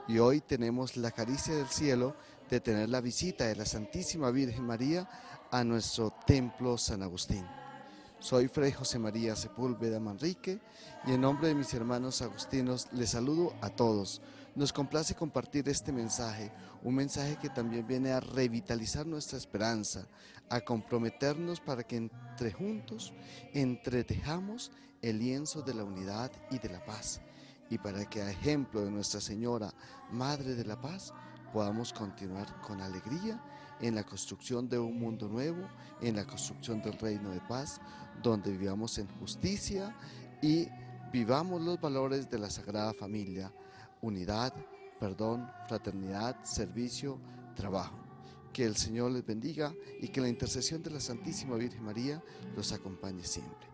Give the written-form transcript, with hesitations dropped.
y hoy tenemos la caricia del cielo de tener la visita de la Santísima Virgen María a nuestro templo San Agustín. Soy Fray José María Sepúlveda Manrique y en nombre de mis hermanos agustinos les saludo a todos. Nos complace compartir este mensaje, un mensaje que también viene a revitalizar nuestra esperanza, a comprometernos para que entre juntos entretejamos el lienzo de la unidad y de la paz, y para que a ejemplo de Nuestra Señora, Madre de la Paz, podamos continuar con alegría en la construcción de un mundo nuevo, en la construcción del reino de paz, donde vivamos en justicia y vivamos los valores de la Sagrada Familia: unidad, perdón, fraternidad, servicio, trabajo. Que el Señor les bendiga y que la intercesión de la Santísima Virgen María los acompañe siempre.